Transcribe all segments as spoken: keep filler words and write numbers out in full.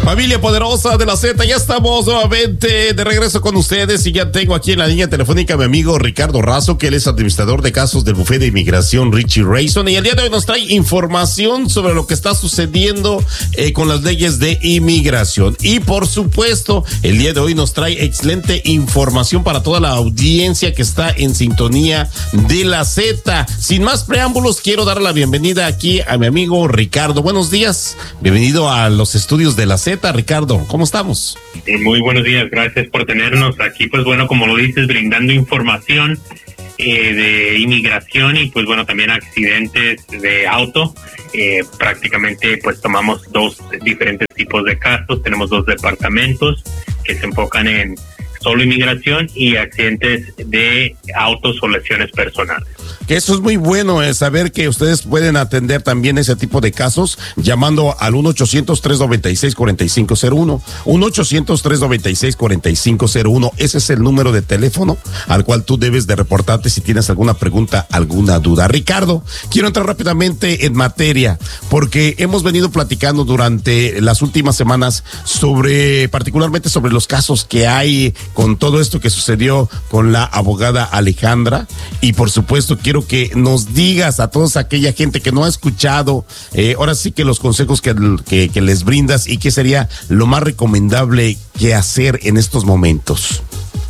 Familia poderosa de la Z, ya estamos nuevamente de regreso con ustedes y ya tengo aquí en la línea telefónica a mi amigo Ricardo Razo, que él es administrador de casos del Bufete de Inmigración Richie Rayson, y el día de hoy nos trae información sobre lo que está sucediendo eh, con las leyes de inmigración. Y por supuesto, el día de hoy nos trae excelente información para toda la audiencia que está en sintonía de la Z. Sin más preámbulos, quiero dar la bienvenida aquí a mi amigo Ricardo. Buenos días, bienvenido a los estudios de la Z. Ricardo, ¿cómo estamos? Muy buenos días, gracias por tenernos aquí. Pues bueno, como lo dices, brindando información eh, de inmigración y pues bueno, también accidentes de auto. Eh, prácticamente pues tomamos dos diferentes tipos de casos. Tenemos dos departamentos que se enfocan en solo inmigración y accidentes de autos o lesiones personales. Que eso es muy bueno, eh, saber que ustedes pueden atender también ese tipo de casos llamando al uno ochocientos, tres noventa y seis, cuarenta y cinco cero uno, uno ochocientos, tres noventa y seis, cuarenta y cinco cero uno. Ese es el número de teléfono al cual tú debes de reportarte si tienes alguna pregunta, alguna duda. Ricardo, quiero entrar rápidamente en materia porque hemos venido platicando durante las últimas semanas sobre, particularmente sobre los casos que hay con todo esto que sucedió con la abogada Alejandra, y por supuesto quiero que nos digas a toda aquella gente que no ha escuchado, eh, ahora sí que los consejos que, que, que les brindas y qué sería lo más recomendable que hacer en estos momentos.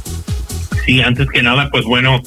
Sí, antes que nada, pues bueno,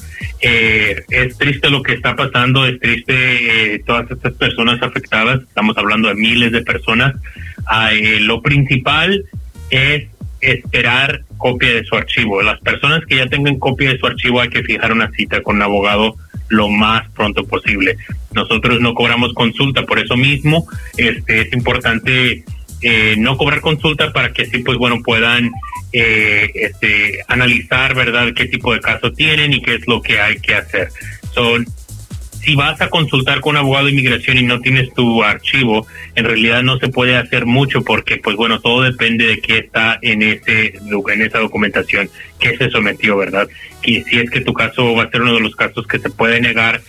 eh, es triste lo que está pasando, es triste eh, todas estas personas afectadas, estamos hablando de miles de personas. Eh, lo principal es esperar copia de su archivo. Las personas que ya tengan copia de su archivo hay que fijar una cita con un abogado lo más pronto posible. Nosotros no cobramos consulta, por eso mismo este es importante eh, no cobrar consulta para que así pues bueno puedan eh, este analizar, verdad, qué tipo de caso tienen y qué es lo que hay que hacer. Son Si vas a consultar con un abogado de inmigración y no tienes tu archivo, en realidad no se puede hacer mucho porque, pues bueno, todo depende de qué está en ese en esa documentación, qué se sometió, ¿verdad? Y si es que tu caso va a ser uno de los casos que se puede negar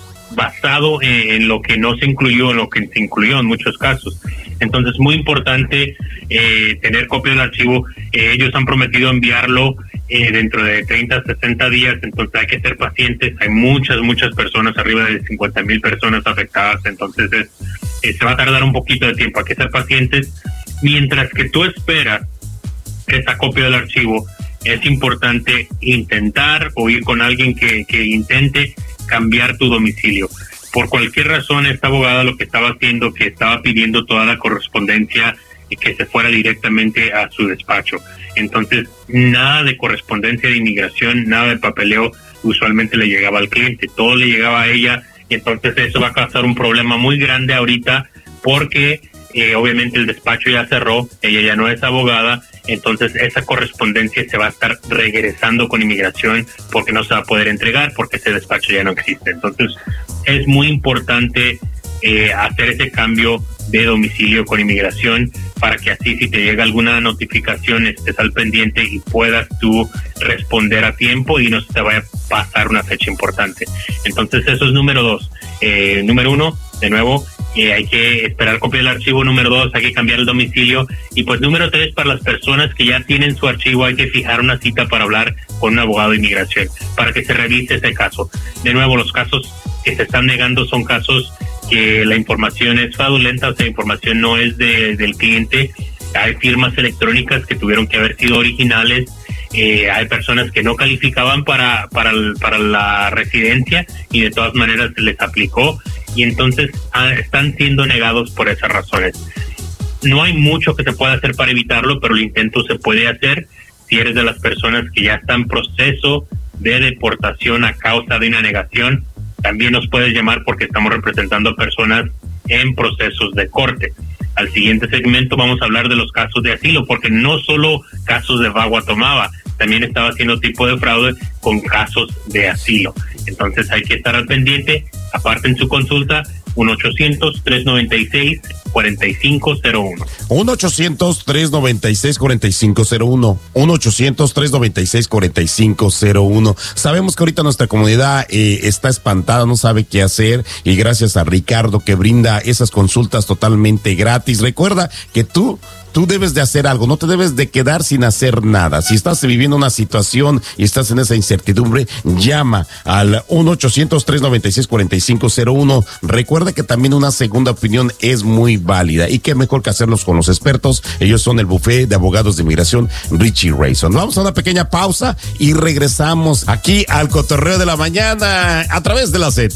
basado en, en lo que no se incluyó, en lo que se incluyó en muchos casos. Entonces, muy importante eh, tener copia del archivo. Eh, ellos han prometido enviarlo eh, dentro de treinta a sesenta días, entonces hay que ser pacientes. Hay muchas, muchas personas, arriba de cincuenta mil personas afectadas, entonces es, eh, se va a tardar un poquito de tiempo. Hay que ser pacientes. Mientras que tú esperas esa copia del archivo, es importante intentar o ir con alguien que, que intente cambiar tu domicilio. Por cualquier razón, esta abogada lo que estaba haciendo, que estaba pidiendo toda la correspondencia y que se fuera directamente a su despacho. Entonces, nada de correspondencia de inmigración, nada de papeleo, usualmente le llegaba al cliente, todo le llegaba a ella, y entonces eso va a causar un problema muy grande ahorita, porque eh, obviamente el despacho ya cerró, ella ya no es abogada, entonces esa correspondencia se va a estar regresando con inmigración porque no se va a poder entregar porque ese despacho ya no existe. Entonces es muy importante eh, hacer ese cambio de domicilio con inmigración para que así si te llega alguna notificación estés al pendiente y puedas tú responder a tiempo y no se te vaya a pasar una fecha importante. Entonces eso es número dos. Eh, número uno, de nuevo, Eh, hay que esperar copia del archivo. Número dos, hay que cambiar el domicilio. Y pues número tres, para las personas que ya tienen su archivo, hay que fijar una cita para hablar con un abogado de inmigración para que se revise ese caso. De nuevo, los casos que se están negando son casos que la información es fraudulenta, o sea, la información no es de, del cliente. Hay firmas electrónicas que tuvieron que haber sido originales. Eh, hay personas que no calificaban para, para, el, para la residencia y de todas maneras se les aplicó, y entonces ah, están siendo negados por esas razones. No hay mucho que se pueda hacer para evitarlo, pero el intento se puede hacer. Si eres de las personas que ya están en proceso de deportación a causa de una negación, también nos puedes llamar porque estamos representando a personas en procesos de corte. Al siguiente segmento vamos a hablar de los casos de asilo, porque no solo casos de vagua tomaba, también estaba haciendo tipo de fraude con casos de asilo. Entonces hay que estar al pendiente, aparten su consulta, uno ochocientos, tres noventa y seis, cuarenta y cinco cero uno. uno ochocientos, tres noventa y seis, cuarenta y cinco cero uno. uno ochocientos, tres noventa y seis, cuarenta y cinco cero uno. Sabemos que ahorita nuestra comunidad eh, está espantada, no sabe qué hacer, y gracias a Ricardo que brinda esas consultas totalmente gratis. Recuerda que tú tú debes de hacer algo, no te debes de quedar sin hacer nada. Si estás viviendo una situación y estás en esa incertidumbre, llama al uno ochocientos tres noventa y seis cuarenta y cinco cero uno. Recuerda que también una segunda opinión es muy válida y qué mejor que hacerlos con los expertos. Ellos son el bufete de abogados de inmigración Richie Rayson. Vamos a una pequeña pausa y regresamos aquí al Cotorreo de la Mañana a través de la Z.